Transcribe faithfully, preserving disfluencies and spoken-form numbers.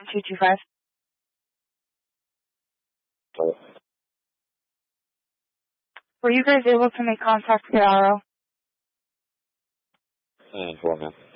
two two five. Oh. Were you guys able to make contact with the R O? And for me.